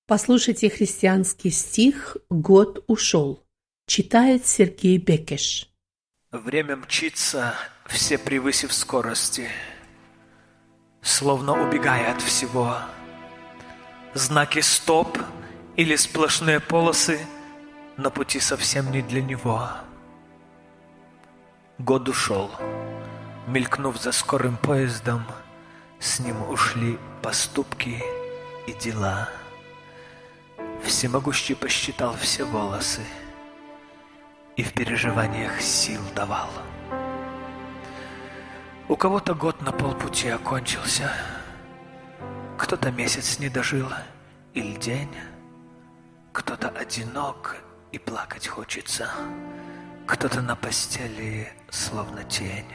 Послушайте христианский стих «Год ушел». Читает Сергей Бекеш. Время мчится, все превысив скорости, словно убегая от всего. Знаки «стоп» или сплошные полосы на пути совсем не для него. Год ушел, мелькнув за скорым поездом, с ним ушли поступки и дела. Всемогущий посчитал все волосы и в переживаниях сил давал. У кого-то год на полпути окончился, кто-то месяц не дожил или день, кто-то одинок и плакать хочется, кто-то на постели словно тень.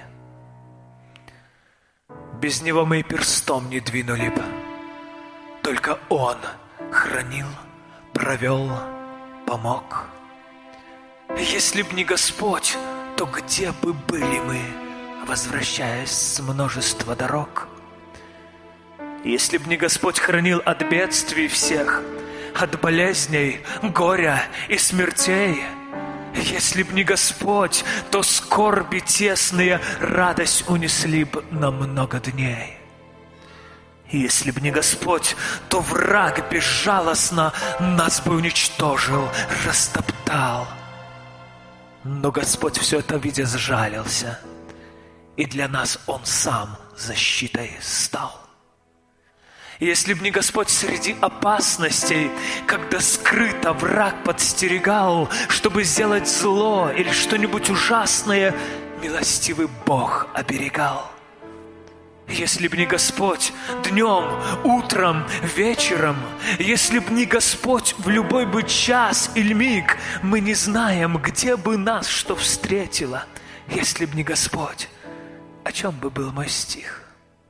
Без него мы и перстом не двинули бы, только он хранил, провел, помог. Если б не Господь, то где бы были мы, возвращаясь с множества дорог? Если б не Господь хранил от бедствий всех, от болезней, горя и смертей, если б не Господь, то скорби тесные радость унесли б на много дней. Если б не Господь, то враг безжалостно нас бы уничтожил, растоптал. Но Господь все это видя сжалился, и для нас Он сам защитой стал. Если б не Господь среди опасностей, когда скрыто враг подстерегал, чтобы сделать зло или что-нибудь ужасное, милостивый Бог оберегал. Если б не Господь днем, утром, вечером, если б не Господь в любой бы час или миг, мы не знаем, где бы нас что встретило. Если б не Господь, о чем бы был мой стих?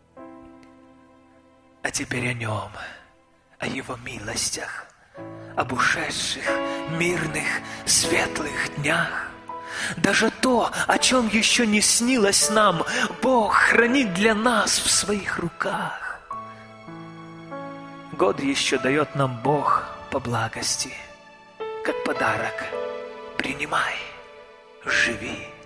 А теперь о Нем, о Его милостях, об ушедших, мирных, светлых днях. Даже то, о чем еще не снилось нам, Бог хранит для нас в своих руках. Год еще дает нам Бог по благости, как подарок. Принимай, живи.